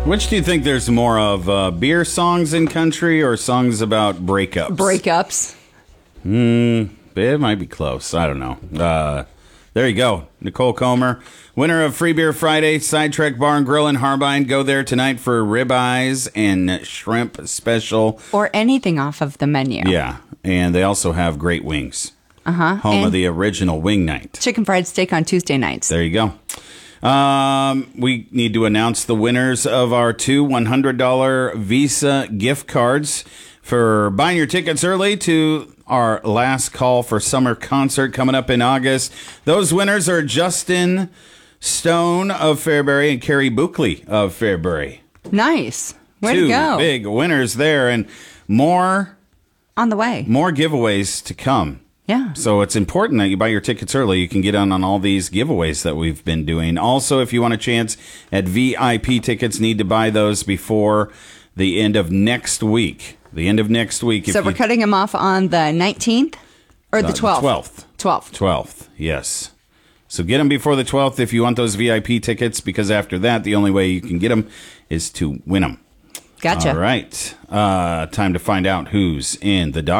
Which do you think there's more of, beer songs in country or songs about breakups? Breakups. It might be close. I don't know. There you go. Nicole Comer, winner of Free Beer Friday, Sidetrack Bar and Grill in Harbine. Go there tonight for ribeyes and shrimp special. Or anything off of the menu. Yeah, and they also have great wings. Uh-huh. Home of the original wing night. Chicken fried steak on Tuesday nights. There you go. We need to announce the winners of our two $100 Visa gift cards for buying your tickets early to our last call for summer concert coming up in August. Those winners are Justin Stone of Fairbury and Carrie Buckley of Fairbury. Nice. Way Two to go. big winners there, and more on the way. More giveaways to come. Yeah. So it's important that you buy your tickets early. You can get on all these giveaways that we've been doing. Also, if you want a chance at VIP tickets, need to buy those before the end of next week. The end of next week. So we're cutting them off on the 19th or the 12th? 12th, yes. So get them before the 12th if you want those VIP tickets, because after that, the only way you can get them is to win them. Gotcha. All right. Time to find out who's in the dog.